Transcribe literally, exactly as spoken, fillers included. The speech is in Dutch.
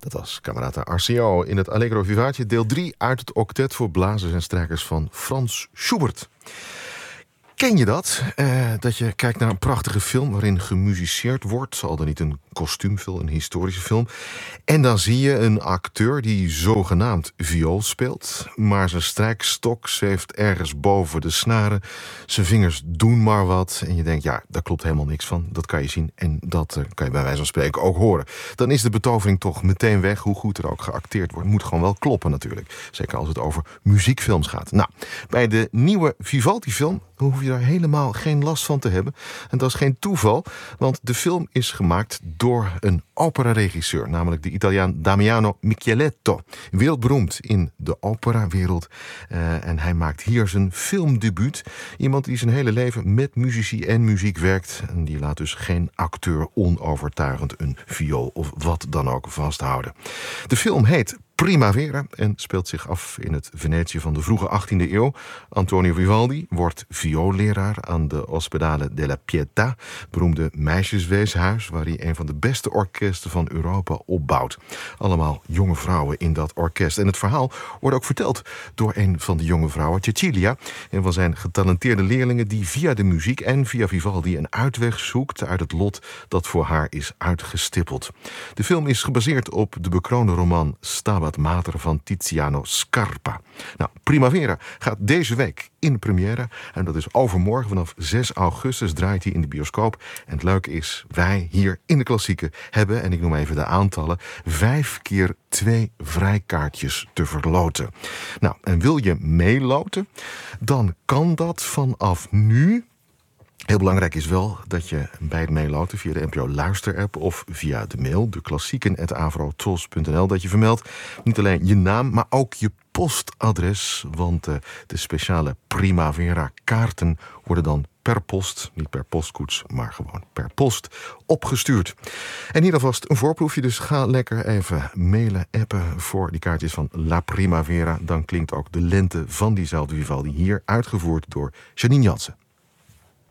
Dat was Camerata R C O in het Allegro Vivace, deel drie uit het octet voor blazers en strijkers van Franz Schubert. Ken je dat? Uh, dat je kijkt naar een prachtige film waarin gemusiceerd wordt, al dan niet een kostuumfilm, een historische film. En dan zie je een acteur die zogenaamd viool speelt, maar zijn strijkstok zeeft ergens boven de snaren. Zijn vingers doen maar wat. En je denkt, ja, daar klopt helemaal niks van. Dat kan je zien en dat uh, kan je bij wijze van spreken ook horen. Dan is de betovering toch meteen weg, hoe goed er ook geacteerd wordt. Moet gewoon wel kloppen natuurlijk. Zeker als het over muziekfilms gaat. Nou, bij de nieuwe Vivaldi-film hoef je daar helemaal geen last van te hebben. En dat is geen toeval, want de film is gemaakt door een operaregisseur, namelijk de Italiaan Damiano Micheletto. Wereldberoemd in de operawereld. Uh, en hij maakt hier zijn filmdebuut. Iemand die zijn hele leven met muzici en muziek werkt. En die laat dus geen acteur onovertuigend een viool of wat dan ook vasthouden. De film heet Primavera en speelt zich af in het Venetië van de vroege achttiende eeuw. Antonio Vivaldi wordt vioolleraar aan de Ospedale della Pietà, beroemde meisjesweeshuis, waar hij een van de beste orkesten van Europa opbouwt. Allemaal jonge vrouwen in dat orkest. En het verhaal wordt ook verteld door een van de jonge vrouwen, Cecilia, een van zijn getalenteerde leerlingen die via de muziek en via Vivaldi een uitweg zoekt uit het lot dat voor haar is uitgestippeld. De film is gebaseerd op de bekroonde roman Stabat Mater van Tiziano Scarpa. Nou, Primavera gaat deze week in première. En dat is overmorgen vanaf zes augustus draait hij in de bioscoop. En het leuke is, wij hier in de Klassieken hebben, en ik noem even de aantallen, vijf keer twee vrijkaartjes te verloten. Nou, en wil je meeloten? Dan kan dat vanaf nu. Heel belangrijk is wel dat je bij het meeloten via de N P O Luister-app of via de mail, de klassieken at avrotros punt n l, dat je vermeldt niet alleen je naam, maar ook je postadres. Want uh, de speciale Primavera kaarten worden dan per post, niet per postkoets, maar gewoon per post opgestuurd. En hier alvast een voorproefje, dus ga lekker even mailen, appen voor die kaartjes van La Primavera. Dan klinkt ook de lente van diezelfde Vivaldi hier uitgevoerd door Janine Jansen.